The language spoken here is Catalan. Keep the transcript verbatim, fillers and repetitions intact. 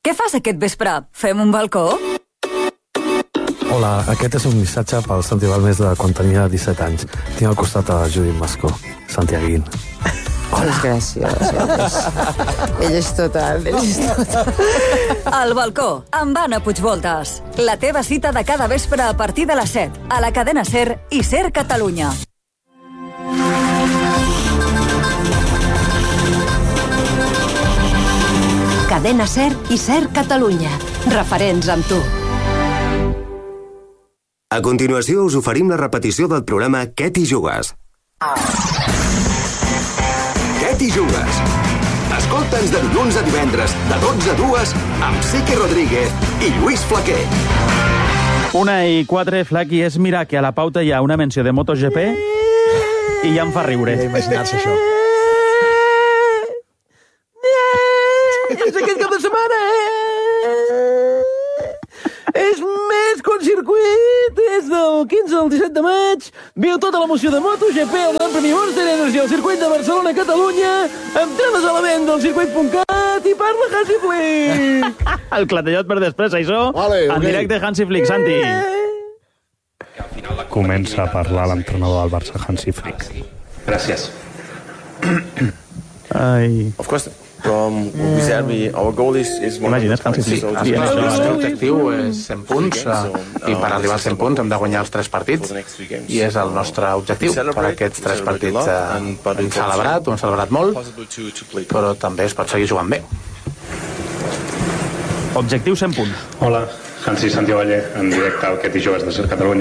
què fas aquest vespre? Fem un balcó? Hola, aquest és un missatge pel Santi Balmes de quan tenia disset anys. Tinc al costat a Judit Mascó, santiaguín. Hola. És graciós. Ell és total, ell és total. El balcó, amb Anna Puigvoltes. La teva cita de cada vespre a partir de les set, a la cadena SER i SER Catalunya. Cadena SER i SER Catalunya. Referents amb tu. A continuació us oferim la repetició del programa Què t'hi jugues? Què t'hi jugues? Escolta'ns de dilluns a divendres, de dotze a dues, amb Sique Rodríguez i Lluís Flaquer. Una i quatre, Flaqui, és mirar que a la pauta hi ha una menció de MotoGP i ja em fa riure. I imaginar-se això. És aquest cap de setmana, eh? És més que un circuit. És del quinze al disset de maig. Viu tota l'emoció de MotoGP al Gran Premi Monster Energy al circuit de Barcelona, Catalunya. Entrades a la venda al circuit punt cat i parla Hansi Flick. El clatellot per després, això. Vale, en ok. directe Hansi Flick, Santi. Comença a parlar l'entrenador del Barça, Hansi Flick. Gràcies. Ai... Of course, com we said, we, our goal is, is Imagina't, Hansi Flick. Sí, el nostre objectiu és cent punts i per arribar als cent punts hem de guanyar els tres partits i és el nostre objectiu per aquests tres partits. Hem celebrat, ho hem celebrat molt, però també es pot seguir jugant bé. Objectiu cent punts. Hola, Hansi Santiago Valle, en directe al Què t'hi jugues de SER Catalunya.